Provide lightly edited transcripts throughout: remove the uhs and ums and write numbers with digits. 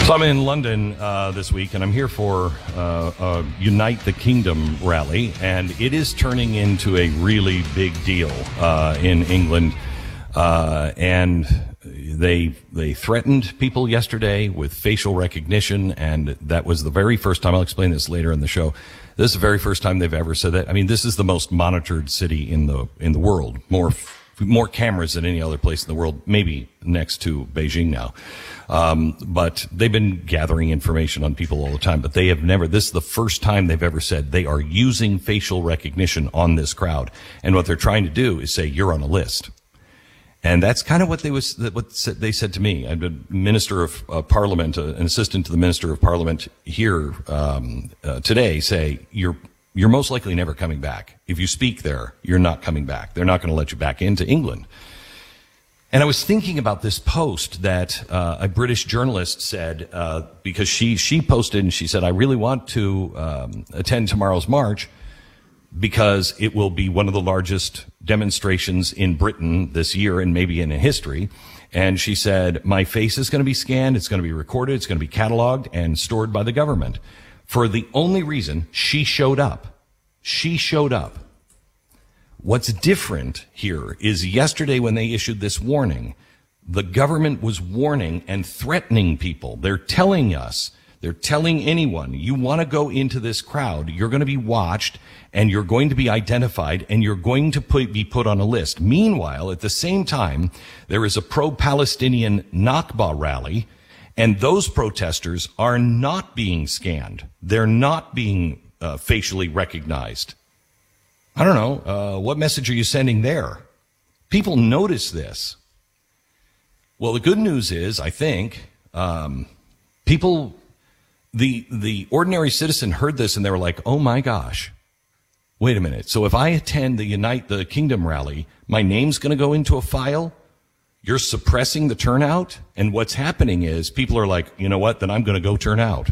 So I'm in London this week, and I'm here for a Unite the Kingdom rally, and it is turning into a really big deal in England. And they threatened people yesterday with facial recognition, and that was the very first time. I'll explain this later in the show. This is the very first time they've ever said that. I mean, this is the most monitored city in the world. More cameras than any other place in the world, maybe next to Beijing now. But they've been gathering information on people all the time, but they have never, this is the first time they've ever said they are using facial recognition on this crowd. And what they're trying to do is say, you're on a list. And that's kind of what they said to me. I'm a minister of parliament, an assistant to the minister of parliament here, today, say, you're most likely never coming back. If you speak there, you're not coming back. They're not going to let you back into England. And I was thinking about this post that a British journalist said, because she posted and she said, I really want to attend tomorrow's march because it will be one of the largest demonstrations in Britain this year and maybe in history. And she said, my face is going to be scanned, it's going to be recorded, it's going to be cataloged and stored by the government. For the only reason she showed up. She showed up. What's different here is yesterday when they issued this warning, the government was warning and threatening people. They're telling anyone, you want to go into this crowd, you're going to be watched and you're going to be identified and you're going to be put on a list. Meanwhile, at the same time, there is a pro-Palestinian Nakba rally, and those protesters are not being scanned. They're not being facially recognized. I don't know. What message are you sending there? People notice this. Well, the good news is, I think, people, the ordinary citizen heard this and they were like, oh my gosh, wait a minute. So if I attend the Unite the Kingdom rally, my name's going to go into a file? You're suppressing the turnout? And what's happening is people are like, you know what, then I'm going to go turn out.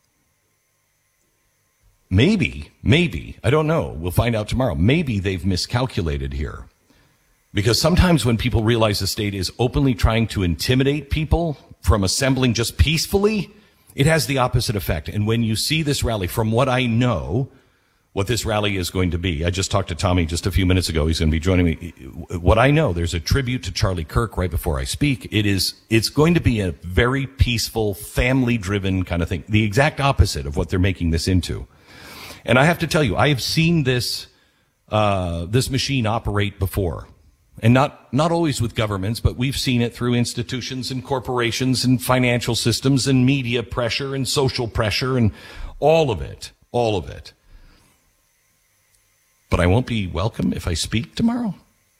Maybe, I don't know. We'll find out tomorrow. Maybe they've miscalculated here. Because sometimes when people realize the state is openly trying to intimidate people from assembling just peacefully, it has the opposite effect. And when you see this rally, from what I know, what this rally is going to be, I just talked to Tommy just a few minutes ago. He's going to be joining me. What I know, there's a tribute to Charlie Kirk right before I speak. It's going to be a very peaceful, family-driven kind of thing. The exact opposite of what they're making this into. And I have to tell you, I have seen this machine operate before. And not always with governments, but we've seen it through institutions and corporations and financial systems and media pressure and social pressure and all of it. But I won't be welcome if I speak tomorrow.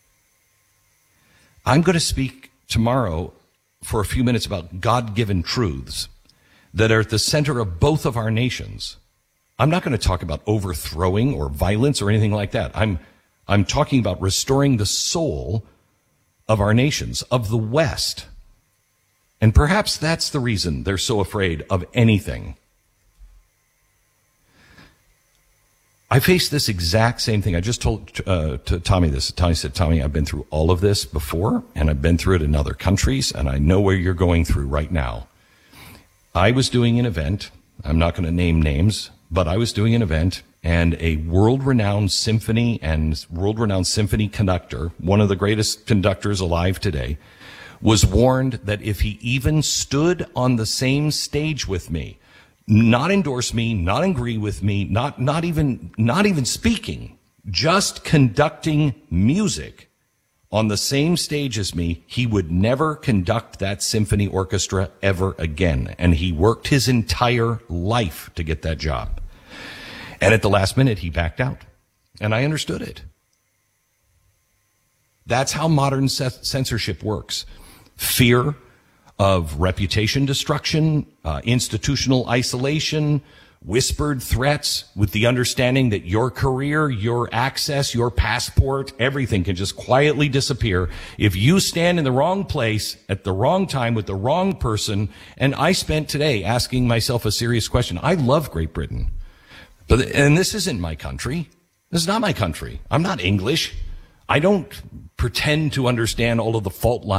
I'm going to speak tomorrow for a few minutes about God-given truths that are at the center of both of our nations. I'm not going to talk about overthrowing or violence or anything like that. I'm talking about restoring the soul of our nations, of the West. And perhaps that's the reason they're so afraid of anything. I faced this exact same thing. I just told to Tommy this. Tommy said, Tommy, I've been through all of this before, and I've been through it in other countries, and I know where you're going through right now. I was doing an event. I'm not going to name names, but I was doing an event, and a world-renowned symphony conductor, one of the greatest conductors alive today, was warned that if he even stood on the same stage with me, not endorse me, not agree with me, not even speaking, just conducting music on the same stage as me, he would never conduct that symphony orchestra ever again. And he worked his entire life to get that job. And at the last minute, he backed out. And I understood it. That's how modern censorship works. Fear of reputation destruction, institutional isolation, whispered threats with the understanding that your career, your access, your passport, everything can just quietly disappear if you stand in the wrong place at the wrong time with the wrong person. And I spent today asking myself a serious question. I love Great Britain, and this isn't my country. This is not my country. I'm not English. I don't pretend to understand all of the fault lines